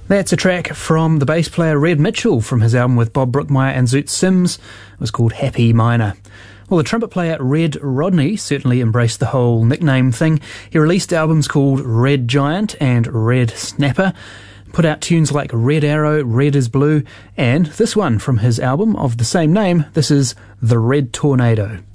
That's a track from the bass player Red Mitchell from his album with Bob Brookmeyer and Zoot Sims. It was called Happy Minor. Well, the trumpet player Red Rodney certainly embraced the whole nickname thing. He released albums called Red Giant and Red Snapper, put out tunes like Red Arrow, Red is Blue, and this one from his album of the same name. This is The Red Tornado.